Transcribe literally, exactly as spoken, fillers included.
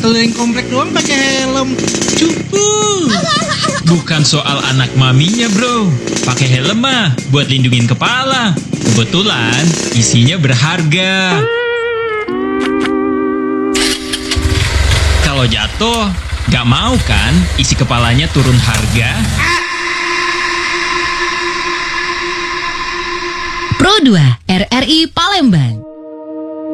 Keliling komplek doang pakai helm. Cupu. Bukan soal anak maminya, bro. Pakai helm mah buat lindungin kepala. Kebetulan isinya berharga. Kalau jatuh, gak mau kan isi kepalanya turun harga? Pro dua R R I Palembang.